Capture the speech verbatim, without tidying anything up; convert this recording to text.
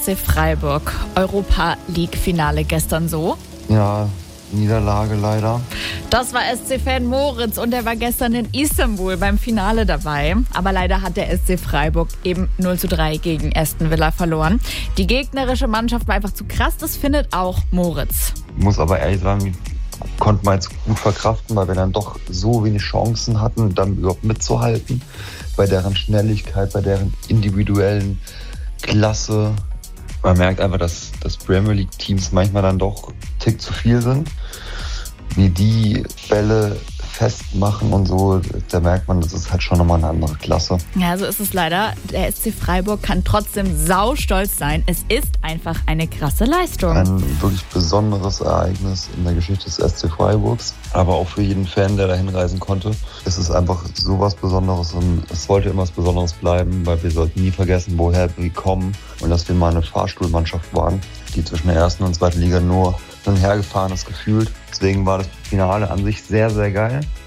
C Freiburg. Europa-League-Finale gestern so. Ja, Niederlage leider. Das war S C-Fan Moritz und er war gestern in Istanbul beim Finale dabei. Aber leider hat der S C Freiburg eben null zu drei gegen Aston Villa verloren. Die gegnerische Mannschaft war einfach zu krass, das findet auch Moritz. Ich muss aber ehrlich sagen, konnte man jetzt gut verkraften, weil wir dann doch so wenig Chancen hatten, dann überhaupt mitzuhalten. Bei deren Schnelligkeit, bei deren individuellen Klasse. Man merkt einfach, dass, dass Premier League-Teams manchmal dann doch einen Tick zu viel sind. Wie die Bälle festmachen und so, da merkt man, das ist halt schon nochmal eine andere Klasse. Ja, so ist es leider. Der S C Freiburg kann trotzdem saustolz sein. Es ist einfach eine krasse Leistung. Ein wirklich besonderes Ereignis in der Geschichte des S C Freiburgs. Aber auch für jeden Fan, der da hinreisen konnte, ist es einfach sowas Besonderes und es sollte immer was Besonderes bleiben, weil wir sollten nie vergessen, woher wir kommen und dass wir mal eine Fahrstuhlmannschaft waren, die zwischen der ersten und zweiten Liga nur hin und her gefahren ist gefühlt. Deswegen war das Finale an sich sehr, sehr geil.